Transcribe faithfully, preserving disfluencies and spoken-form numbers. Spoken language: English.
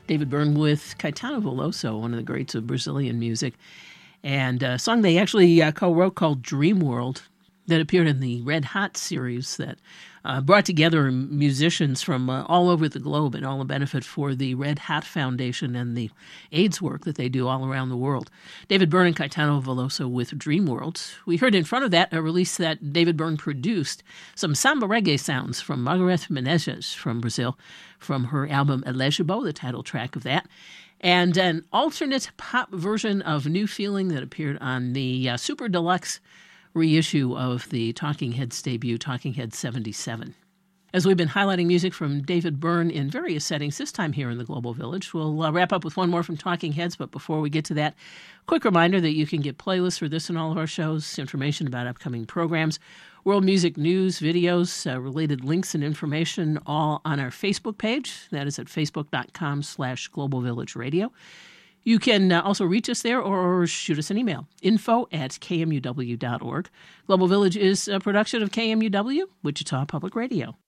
David Byrne with Caetano Veloso, one of the greats of Brazilian music, and a song they actually uh, co-wrote called Dream World that appeared in the Red Hot series that uh, brought together musicians from uh, all over the globe and all a benefit for the Red Hat Foundation and the AIDS work that they do all around the world. David Byrne and Caetano Veloso with Dream World. We heard in front of that a release that David Byrne produced, some samba reggae sounds from Margareth Menezes from Brazil, from her album Elegibo, the title track of that, and an alternate pop version of New Feeling that appeared on the uh, Super Deluxe reissue of the Talking Heads debut, Talking Heads seventy-seven. As we've been highlighting music from David Byrne in various settings, this time here in the Global Village, we'll uh, wrap up with one more from Talking Heads, but before we get to that, quick reminder that you can get playlists for this and all of our shows, information about upcoming programs, world music news, videos, uh, related links and information, all on our Facebook page. That is at facebook.com slash Global Village Radio. You can uh, also reach us there or shoot us an email, info at k m u w dot org. Global Village is a production of K M U W, Wichita Public Radio.